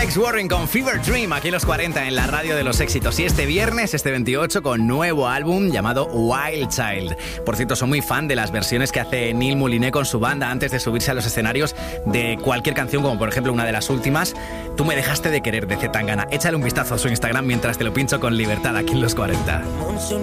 Alex Warren con Fever Dream, aquí en los 40 en la radio de los éxitos. Y este viernes, este 28, con nuevo álbum llamado Wild Child. Por cierto, soy muy fan de las versiones que hace Neil Mouliné con su banda antes de subirse a los escenarios de cualquier canción, como por ejemplo una de las últimas, Tú me dejaste de querer, de Zetangana. Échale un vistazo a su Instagram mientras te lo pincho con libertad aquí en los 40. Monsoon